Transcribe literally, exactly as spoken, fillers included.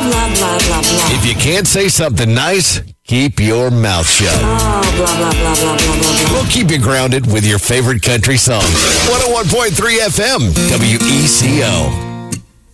blah, blah, blah, blah. If you can't say something nice, keep your mouth shut. Oh, blah, blah, blah, blah, blah, blah, blah. We'll keep you grounded with your favorite country songs. one oh one point three F M, W E C O.